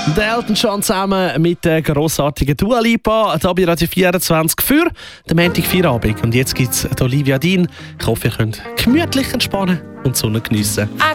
Der Elton John zusammen mit der grossartigen Dua Lipa, hier bei Radio 24 für den Montag-Feierabend. Und jetzt gibt es Olivia Dean. Ich hoffe, ihr könnt gemütlich entspannen und die Sonne geniessen. I